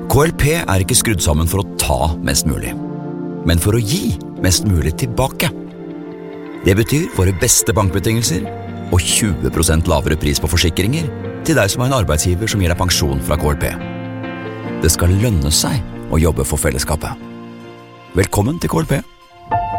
KLP er ikke skrudd sammen for å ta mest mulig, men for å gi mest mulig tilbake. Det betyr våre beste bankbetingelser og 20% lavere pris på forsikringer til deg som har en arbeidsgiver som gir deg pensjon fra KLP. Det skal lønne seg å jobbe for fellesskapet. Velkommen til KLP.